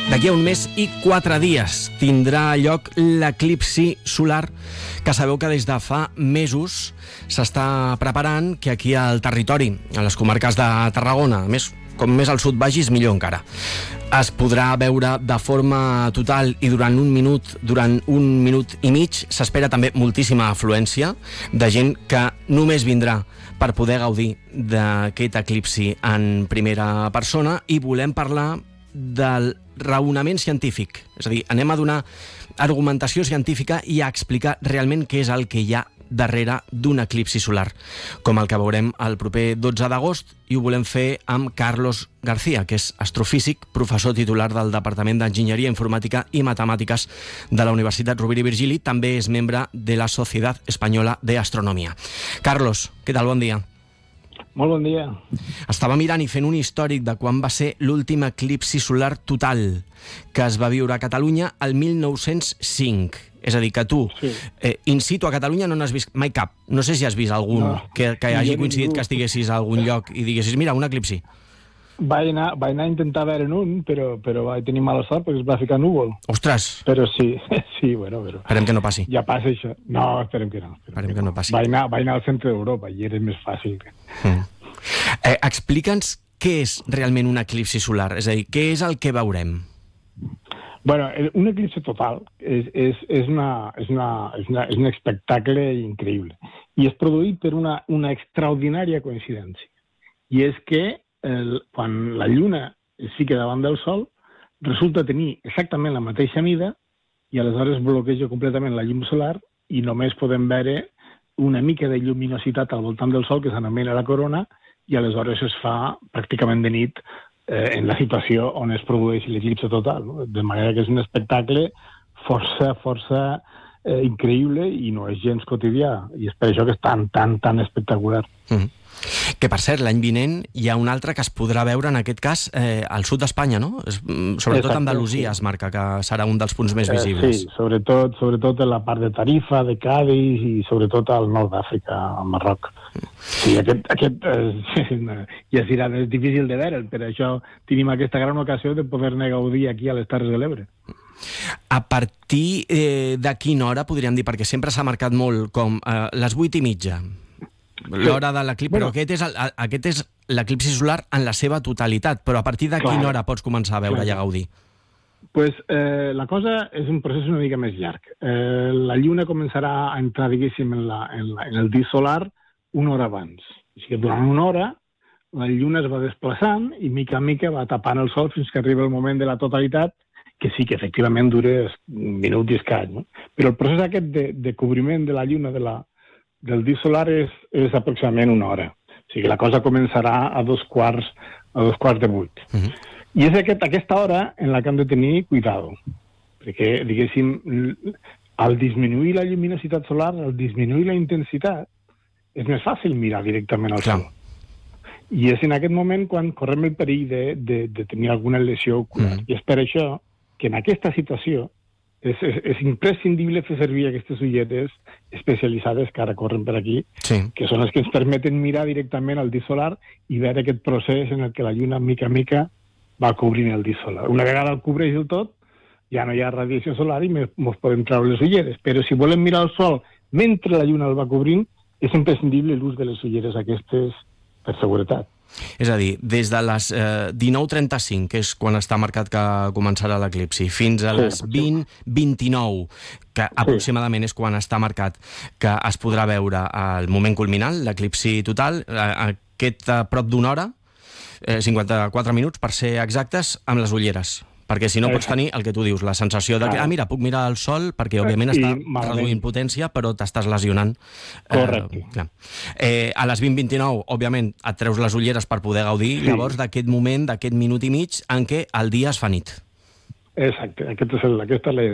D'aquí a un mes i 4 dies tindrà lloc l'eclipsi solar, que sabeu que des de fa mesos s'està preparant, que aquí al territori, a les comarques de Tarragona, a més, com més al sud vagis, millor encara, es podrà veure de forma total i durant un minut i mig. S'espera també moltíssima afluència de gent que només vindrà per poder gaudir d'aquest eclipsi en primera persona, i volem parlar del raonament científic. És a dir, anem a donar argumentació científica i a explicar realment què és el que hi ha darrere d'un eclipsi solar, com el que veurem el proper 12 d'agost, i ho volem fer amb Carlos García, que és astrofísic, professor titular del Departament d'Enginyeria Informàtica i Matemàtiques de la Universitat Rovira i Virgili. També és membre de la Societat Espanyola de Astronomia. Carlos, què tal? Bon dia. Molt bon dia. Estava mirant i fent un històric de quan va ser l'últim eclipsi solar total que es va viure a Catalunya el 1905. És a dir, que tu, Sí. In situ a Catalunya no n'has vist mai cap. No sé si has vist algun que hagi coincidit, que estiguessis a algun lloc i diguessis, mira, un eclipsi. Vaig anar a intentar veure'n un, però vaig tenir mala sort perquè es va ficar núvol. Ostres! Però sí, però... Esperem que no passi. Ja passa això. No, esperem que no. Esperem que no passi. Vaig anar al centre d'Europa i era més fàcil. Explica'ns què és realment un eclipsi solar, és a dir, què és el que veurem? Bueno, un eclipsi total és un espectacle increïble i és produït per una extraordinària coincidència. I és que quan la Lluna es fica davant del Sol, resulta tenir exactament la mateixa mida i aleshores bloqueja completament la llum solar i només podem veure una mica de lluminositat al voltant del Sol, que s'anomena la corona, i aleshores es fa pràcticament de nit en la situació on es produeix l'eclipsi total. No? De manera que és un espectacle força increïble i no és gens quotidià. I és per això que és tan espectacular. Que, per cert, l'any vinent hi ha un altre que es podrà veure, en aquest cas, al sud d'Espanya, no? Sobretot Andalusia es marca que serà un dels punts més visibles. Sí, sobretot en la part de Tarifa, de Cádiz i sobretot al nord d'Àfrica, al Marroc. Sí, aquest ja serà difícil de veure'l, per això tenim aquesta gran ocasió de poder-ne gaudir aquí a les Terres de l'Ebre. A partir de quina hora, podríem dir, perquè sempre s'ha marcat molt com les 8:30, l'hora de l'eclipsi, però aquest és l'eclipsi solar en la seva totalitat, però a partir de quina hora pots començar a veure i a gaudir? Pues la cosa és un procés una mica més llarg. La Lluna començarà a entrar, diguéssim, en el disc solar una hora abans. O sigui, durant una hora la Lluna es va desplaçant i mica en mica va tapant el Sol fins que arriba el moment de la totalitat, que sí que efectivament dura un minut i escaig, no? Però el procés aquest de cobriment de la Lluna del disc solar és aproximadament una hora. O sigui, la cosa començarà a dos quarts de 8. I és aquesta hora en la que hem de tenir cuidado, perquè, diguéssim, al disminuir la lluminositat solar, al disminuir la intensitat, és més fàcil mirar directament al Sol. I és en aquest moment quan correm el perill de tenir alguna lesió ocular. I és per això que en aquesta situació és imprescindible fer servir aquestes ulleres especialitzades que ara corren per aquí, que són les que ens permeten mirar directament al disc solar i veure aquest procés en el que la Lluna, mica en mica, va cobrint el disc solar. Una vegada el cobreix del tot, ja no hi ha radiació solar i ens podem treure les ulleres. Però si volem mirar el Sol mentre la Lluna el va cobrint, és imprescindible l'ús de les ulleres aquestes per seguretat. És a dir, des de les 19:35, que és quan està marcat que començarà l'eclipsi, fins a les 20:29, que aproximadament és quan està marcat que es podrà veure el moment culminant, l'eclipsi total, aquest prop d'una hora, 54 minuts per ser exactes, amb les ulleres. Perquè si no pots tenir el que tu dius, la sensació de que, mira, puc mirar el Sol, perquè òbviament està reduint potència, però t'estàs lesionant. Correcte. A les 20:29, òbviament, et treus les ulleres per poder gaudir, llavors d'aquest moment, d'aquest minut i mig, en què el dia es fa nit. Exacte, aquesta és la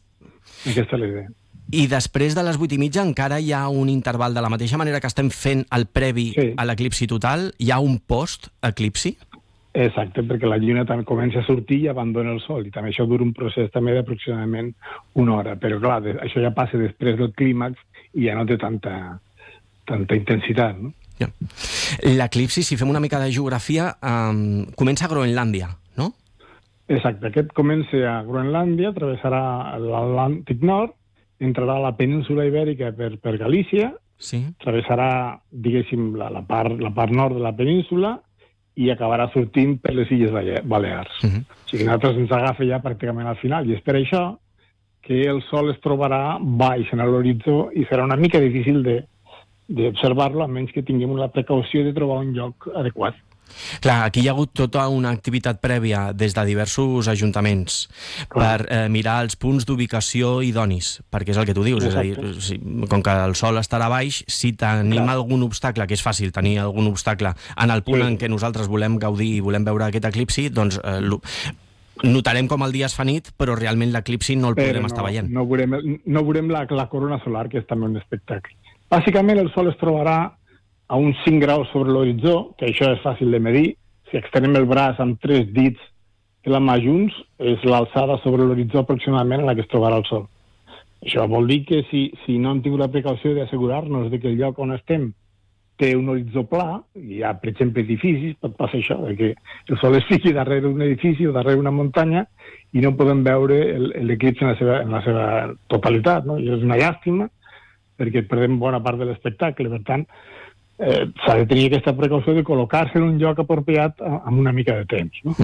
idea. I després de les 8:30 encara hi ha un interval, de la mateixa manera que estem fent el previ a l'eclipsi total, hi ha un post-eclipsi? Exacte, perquè la Lluna també comença a sortir i abandona el Sol, i també això dura un procés també d'aproximadament una hora, però clar, això ja passa després del clímax i ja no té tanta intensitat, no? L'eclipsi, si fem una mica de geografia, comença a Groenlàndia, no? Exacte, aquest comença a Groenlàndia, travessarà l'Atlàntic Nord, entrarà a la península Ibèrica per Galícia, Sí. travessarà, diguéssim, la part nord de la península i acabarà sortint per les Illes Balears. O sigui, nosaltres ens agafa ja pràcticament al final, i és per això que el sol es trobarà baix en l'horitzó i serà una mica difícil d'observar-lo, a menys que tinguem la precaució de trobar un lloc adequat. Clar, aquí hi ha hagut tota una activitat prèvia des de diversos ajuntaments per mirar els punts d'ubicació idonis, perquè és el que tu dius, Exacte. és a dir, com que el sol estarà baix, si tenim algun obstacle, que és fàcil tenir algun obstacle en el punt en què nosaltres volem gaudir i volem veure aquest eclipsi, doncs notarem com el dia es fa nit, però realment l'eclipsi no el podrem estar veient. No veurem la corona solar, que és també un espectacle. Bàsicament, el sol es trobarà a uns 5 graus sobre l'horitzó, que això és fàcil de medir. Si extenem el braç amb 3 dits de la mà junts, és l'alçada sobre l'horitzó aproximadament en la que es trobarà el sol. Això vol dir que si no hem tingut la precaució d'assegurar-nos que el lloc on estem té un horitzó pla, hi ha, per exemple, edificis, pot passar això, que el sol es fiqui darrere d'un edifici o darrere una muntanya i no podem veure l'eclipsi en la seva totalitat, no? I és una llàstima, perquè perdem bona part de l'espectacle. Per tant, s'ha de tenir aquesta precaució de col·locar-se en un lloc apropiat amb una mica de temps, no?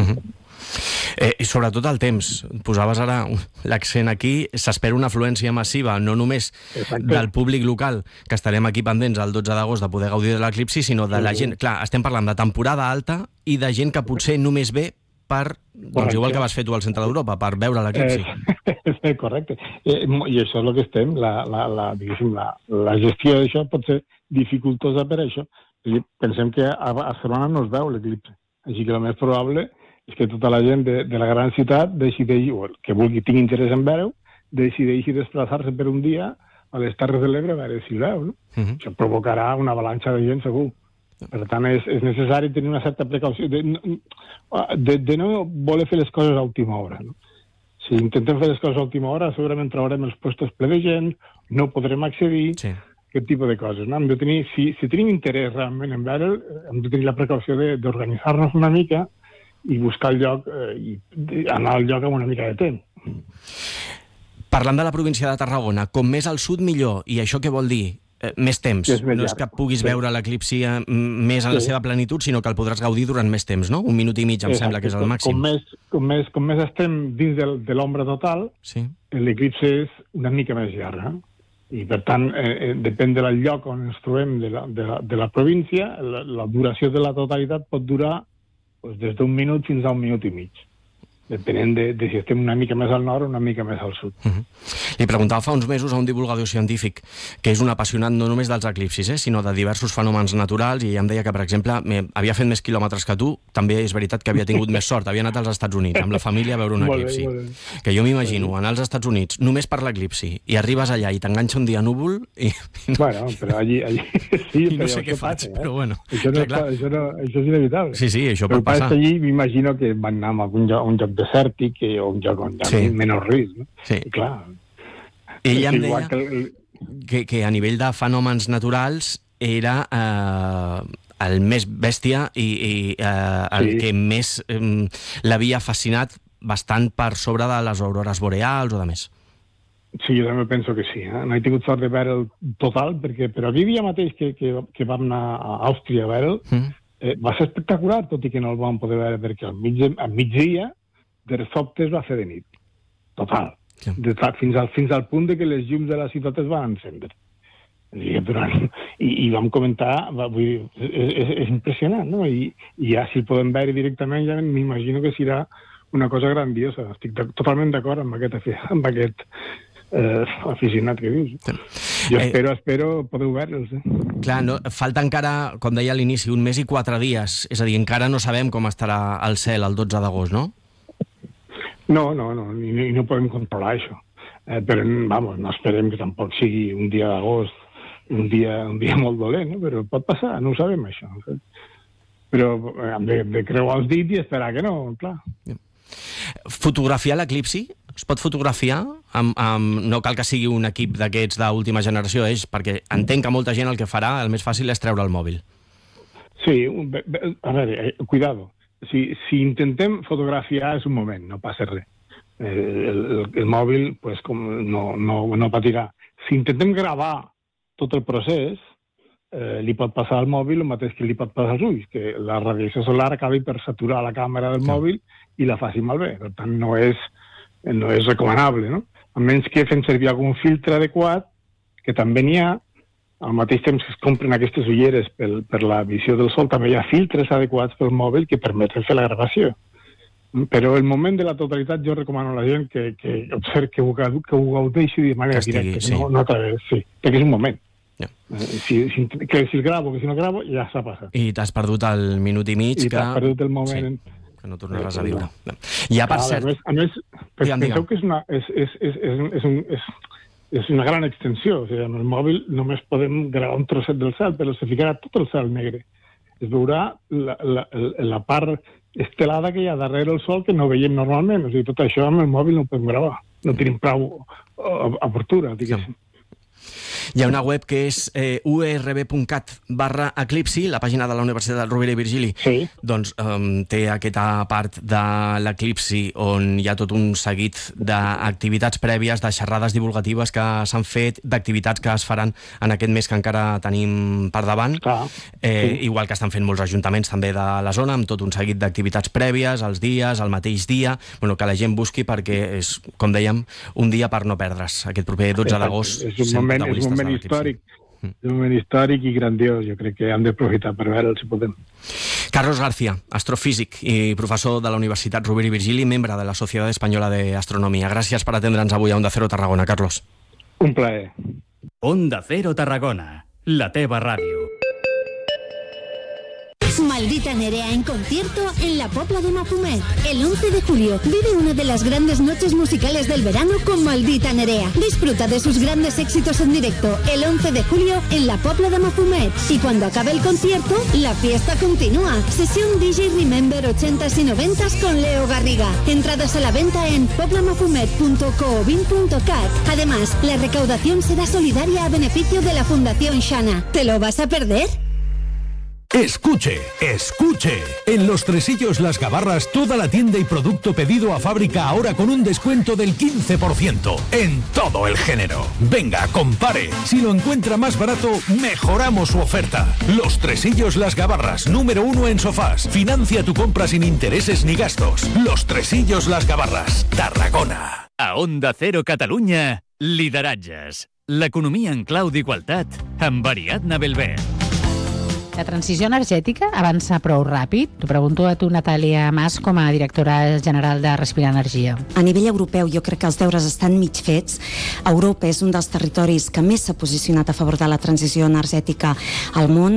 I sobretot el temps. Posaves ara l'accent aquí. S'espera una afluència massiva, no només del públic local, que estarem aquí pendents el 12 d'agost de poder gaudir de l'eclipsi, sinó de la gent. Clar, estem parlant de temporada alta i de gent que potser només ve per, doncs igual que vas fer tu al centre d'Europa, per veure l'eclipsi. Correcte. I això és el que estem. Diguéssim, la gestió d'això pot ser dificultosa per això. Pensem que a Barcelona no es veu l'eclipsi. Així que el més probable és que tota la gent de la gran ciutat decideixi, o que vulgui, tingui interès en veure-ho, decideixi desplaçar-se per un dia a les Terres de l'Ebre a veure si el veu, no? Això provocarà una avalanxa de gent, segur. Per tant, és necessari tenir una certa precaució de no voler fer les coses a última hora, no? Si intentem fer les coses a última hora, segurament trobarem els puestos ple de gent, no podrem accedir, aquest tipus de coses, no? Hem de tenir, si tenim interès realment en veure'l, hem de tenir la precaució d'organitzar-nos una mica i buscar el lloc, i anar al lloc amb una mica de temps. Parlant de la província de Tarragona, com més al sud millor, i això què vol dir? Més temps. No és que puguis veure l'eclipsi més en la seva plenitud, sinó que el podràs gaudir durant més temps, no? 1 minut i mig em sembla que és el màxim. Com més estem dins de l'ombra total, l'eclipsi és una mica més llarg. I, per tant, depèn del lloc on ens trobem de la província, la duració de la totalitat pot durar des d'1 minut fins a 1 minut i mig, depenent de si estem una mica més al nord o una mica més al sud. Li preguntava fa uns mesos a un divulgador científic que és un apassionat no només dels eclipsis, sinó de diversos fenòmens naturals, i ella em deia que, per exemple, havia fet més quilòmetres que tu. També és veritat que havia tingut més sort, havia anat als Estats Units amb la família a veure un eclipsi. Que jo m'imagino anar als Estats Units només per l'eclipsi i arribes allà i t'enganxa un dia núvol i... Bueno, però allí sí, i no sé què faig, però bueno. Això és inevitable. Sí, això pot passar. Allí m'imagino que van anar a un lloc desèrtic o un lloc on hi ha menys risc, no? Sí. I clar... Ella em deia que a nivell de fenòmens naturals era el més bèstia i el que més l'havia fascinat bastant per sobre de les aurores boreals o de més. Sí, jo també penso que sí. No he tingut sort de veure'l total, però aquell dia mateix que vam anar a Àustria a veure'l, va ser espectacular, tot i que no el vam poder veure, perquè al migdia de sobte es va fer de nit. Total. Fins al punt de que les llums de la ciutat es van encendre. I vam comentar, és impressionant, no? I ja si el podem veure directament, ja m'imagino que serà una cosa grandiosa. Estic totalment d'acord amb aquest aficionat que dius. Jo espero poder veure-los. Clar, falta encara, com deia a l'inici, 1 mes i 4 dies. És a dir, encara no sabem com estarà el cel el 12 d'agost, no? No, i no podem controlar això. Però, no esperem que tampoc sigui un dia d'agost, un dia molt dolent, no? Però pot passar, no ho sabem, això. Però hem de creuar els dits i esperar que no, clar. Fotografiar l'eclipsi? Es pot fotografiar? No cal que sigui un equip d'aquests d'última generació, perquè entenc que molta gent el que farà, el més fàcil és treure el mòbil. Sí, a veure, cuidado. si intentem fotografiar és un moment, no passa res. El mòbil pues, no patirà. Si intentem gravar tot el procés, li pot passar al mòbil el mateix que li pot passar als ulls, que la radiació solar acabi per saturar la càmera del mòbil i la faci malbé. Per tant, no és recomanable, no? A menys que fem servir algun filtre adequat, que també n'hi ha, al mateix temps que es compren aquestes ulleres per la visió del sol, també hi ha filtres adequats pel mòbil que permeten fer la gravació. Però el moment de la totalitat jo recomano a la gent que observi, que ho gaudeixi de manera directa, no a través, perquè és un moment. Si el gravo, que si no gravo, ja s'ha passat. I t'has perdut el minut i mig. I t'has perdut el moment. Que no tornaràs a viure. Ja, per cert... A més, penseu que és una gran extensió. O sigui, amb el mòbil només podem gravar un trosset del cel, però se ficarà tot el cel negre. Es veurà la part estelada que hi ha darrere el sol que no veiem normalment. O sigui, tot això amb el mòbil no ho podem gravar. No tenim prou apertura, diguéssim. Hi ha una web que és urb.cat/eclipsi, la pàgina de la Universitat Rovira i Virgili. Sí. Doncs té aquesta part de l'eclipsi on hi ha tot un seguit d'activitats prèvies, de xerrades divulgatives que s'han fet, d'activitats que es faran en aquest mes que encara tenim per davant. Igual que estan fent molts ajuntaments també de la zona, amb tot un seguit d'activitats prèvies, els dies, el mateix dia, que la gent busqui perquè és, com dèiem, un dia per no perdre's. Aquest proper 12 d'agost. És un moment històric. És un moment històric i grandiós. Jo crec que hem d'aprofitar per veure'l, si podem. Carlos García, astrofísic i professor de la Universitat Rovira i Virgili, membre de la Societat Espanyola d'Astronomia. Gràcies per atendre'ns avui a Onda Cero Tarragona, Carlos. Un plaer. Onda Cero Tarragona, la teva ràdio. Maldita Nerea en concierto en la Pobla de Mafumet. El 11 de julio vive una de las grandes noches musicales del verano con Maldita Nerea. Disfruta de sus grandes éxitos en directo el 11 de julio en la Pobla de Mafumet. Y cuando acabe el concierto, la fiesta continúa. Sesión DJ Remember 80s y 90s con Leo Garriga. Entradas a la venta en poblamafumet.coobin.cat. Además, la recaudación será solidaria a beneficio de la Fundación Shana. ¿Te lo vas a perder? Escuche, escuche. En Los Tresillos Las Gabarras, toda la tienda y producto pedido a fábrica ahora con un descuento del 15% en todo el género. Venga, compare. Si lo encuentra más barato, mejoramos su oferta. Los Tresillos Las Gabarras, número 1 en sofás. Financia tu compra sin intereses ni gastos. Los Tresillos Las Gabarras, Tarragona. A Onda Cero Catalunya, lideratges. L'economia en clau d'igualtat amb Ariadna Belver. La transició energètica avança prou ràpid? T'ho pregunto a tu, Natàlia Mas, com a directora general de Respirar Energia. A nivell europeu jo crec que els deures estan mig fets. Europa és un dels territoris que més s'ha posicionat a favor de la transició energètica al món.